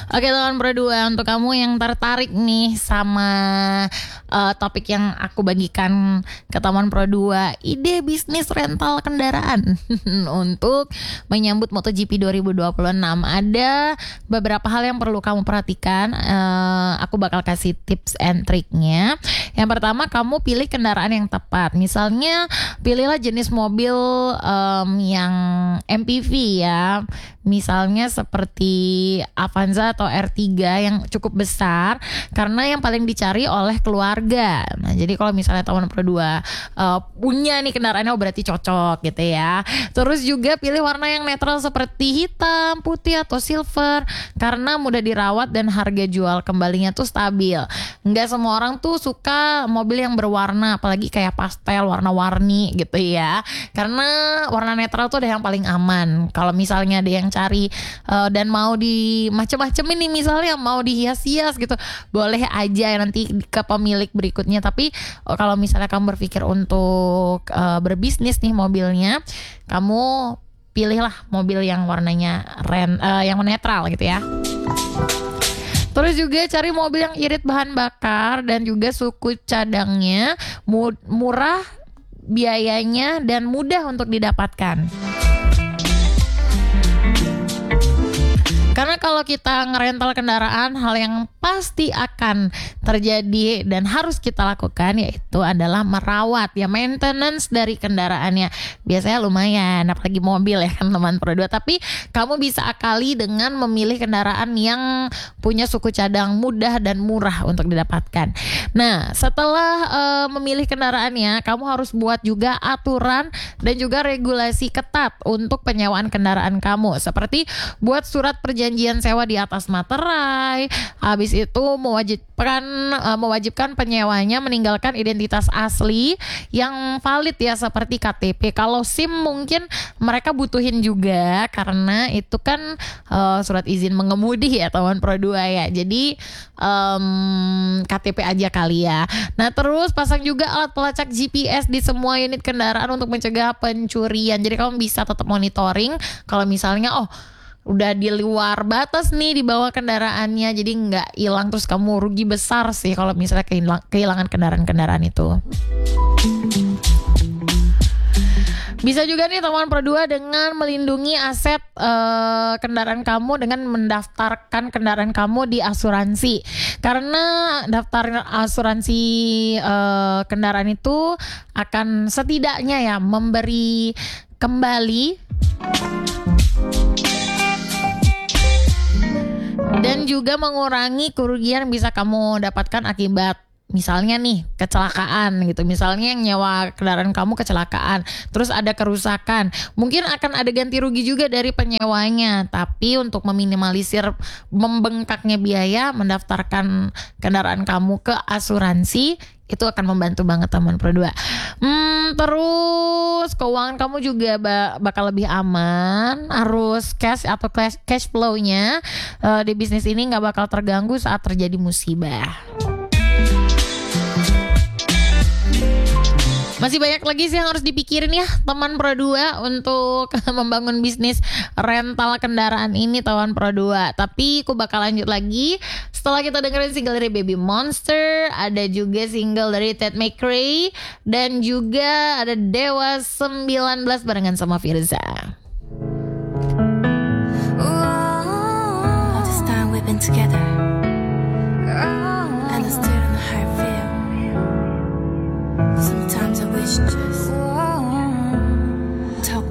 Oke teman berdua, untuk kamu yang tertarik nih sama topik yang aku bagikan ke teman Pro 2, ide bisnis rental kendaraan untuk menyambut MotoGP 2026, ada beberapa hal yang perlu kamu perhatikan. Aku bakal kasih tips and triknya. Yang pertama, kamu pilih kendaraan yang tepat. Misalnya pilihlah jenis mobil yang MPV ya, misalnya seperti Avanza atau R3 yang cukup besar, karena yang paling dicari oleh keluarga. Nah, jadi kalau misalnya teman Pro 2 punya nih kendaraannya, berarti cocok gitu ya. Terus juga pilih warna yang netral seperti hitam, putih atau silver, karena mudah dirawat dan harga jual kembalinya tuh stabil. Nggak semua orang tuh suka mobil yang berwarna, apalagi kayak pastel, warna-warni gitu ya. Karena warna netral tuh ada yang paling aman. Kalau misalnya ada yang cari dan mau di macem-macem ini, misalnya mau dihias-hias gitu, boleh aja nanti ke pemilik berikutnya. Tapi kalau misalnya kamu berpikir untuk berbisnis nih mobilnya, kamu pilihlah mobil yang warnanya yang netral gitu ya. Terus juga cari mobil yang irit bahan bakar dan juga suku cadangnya murah biayanya dan mudah untuk didapatkan. Karena kalau kita ngerental kendaraan, hal yang pasti akan terjadi dan harus kita lakukan yaitu adalah merawat ya, maintenance dari kendaraannya. Biasanya lumayan, apalagi mobil ya kan teman Pro 2. Tapi kamu bisa akali dengan memilih kendaraan yang punya suku cadang mudah dan murah untuk didapatkan. Nah, setelah memilih kendaraannya, kamu harus buat juga aturan dan juga regulasi ketat untuk penyewaan kendaraan kamu. Seperti buat surat perjanjian sewa di atas materai. Habis itu mewajibkan penyewanya meninggalkan identitas asli yang valid ya, seperti KTP. Kalau SIM mungkin mereka butuhin juga, karena itu kan surat izin mengemudi ya teman Pro 2 ya. Jadi KTP aja kali ya. Nah, terus pasang juga alat pelacak GPS di semua unit kendaraan untuk mencegah pencurian. Jadi kamu bisa tetap monitoring kalau misalnya udah di luar batas nih di bawah kendaraannya, jadi nggak hilang terus kamu rugi besar sih kalau misalnya kehilangan kendaraan itu. Bisa juga nih teman Pro 2 dengan melindungi aset kendaraan kamu dengan mendaftarkan kendaraan kamu di asuransi. Karena daftar asuransi kendaraan itu akan setidaknya ya memberi kembali dan juga mengurangi kerugian yang bisa kamu dapatkan akibat misalnya nih kecelakaan gitu. Misalnya yang nyewa kendaraan kamu kecelakaan, terus ada kerusakan, mungkin akan ada ganti rugi juga dari penyewanya. Tapi untuk meminimalisir membengkaknya biaya, mendaftarkan kendaraan kamu ke asuransi itu akan membantu banget teman Pro 2. Terus keuangan kamu juga bakal lebih aman. Harus cash atau cash flow-nya di bisnis ini nggak bakal terganggu saat terjadi musibah. Masih banyak lagi sih yang harus dipikirin ya teman Pro 2 untuk membangun bisnis rental kendaraan ini teman Pro 2. Tapi aku bakal lanjut lagi setelah kita dengerin single dari Baby Monster, ada juga single dari Ted McRae, dan juga ada Dewa 19 barengan sama Firza. All this time we've been together.